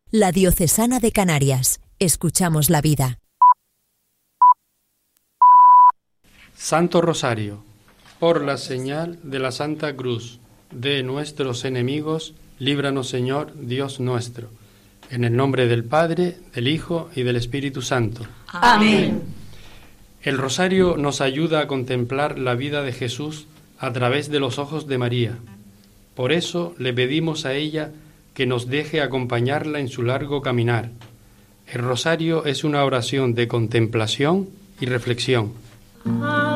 La Diocesana de Canarias. Escuchamos la vida. Santo Rosario, por la señal de la Santa Cruz de nuestros enemigos, líbranos, Señor, Dios nuestro. En el nombre del Padre, del Hijo y del Espíritu Santo. Amén. El rosario nos ayuda a contemplar la vida de Jesús a través de los ojos de María. Por eso le pedimos a ella que nos deje acompañarla en su largo caminar. El rosario es una oración de contemplación y reflexión.